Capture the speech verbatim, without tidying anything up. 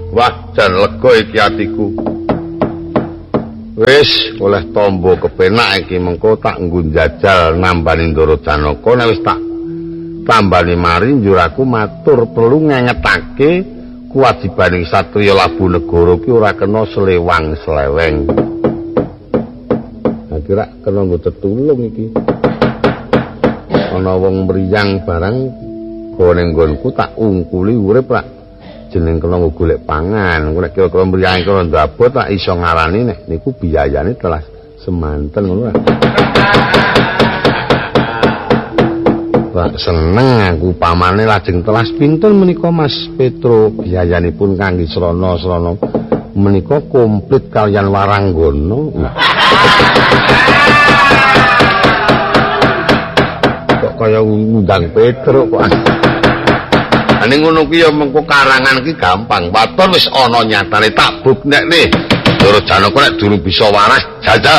Wah, jan lega iki atiku. Wis oleh tombo kepenak iki mengko tak nggo njajal nambani Ndara Janaka nek wis tak tambani mari njur aku matur perlu ngengetake kewajibaning satriya labu negara ki ora kena selewang seleweng. Nah kira kena nggo tetulung iki. Ana wong mriyang barang gone nggonku tak ungkuli urip lah. Jeneng kena golek pangan. Nek kira-kira mriyang kena ndabot tak iso ngarani nek niku biayane telas semanten ngono lah. Wah seneng aku pamane lajeng telas pinten menika Mas Petro biayanipun kangge srana-srana menika komplit kalian waranggana. Kok kaya ngundang Petro kok. Ning ngono kuwi ya mengko karangan ki gampang. Waton wis ana nyatane tak buktekne. Ndara Janaka nek durung bisa waras jajal